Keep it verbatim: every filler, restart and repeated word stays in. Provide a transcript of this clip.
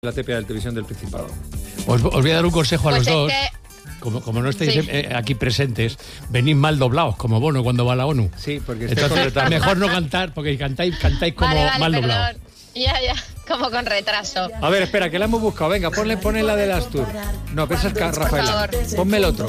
La T P A de Televisión del Principado. Os, os voy a dar un consejo a Pues los es dos. que- Como, como no estáis Sí. eh, aquí presentes, venís mal doblados, como Bono cuando va a la ONU. Sí, porque estoy con Entonces, retardo. mejor no cantar, porque cantáis, cantáis como Vale, vale, mal perdón. doblados. Ya, ya, como con retraso. A ver, espera, que la hemos buscado. Venga, ponle, ponle la del Astur. No, pero esa es Ca- Rafaela. favor. Ponme el otro.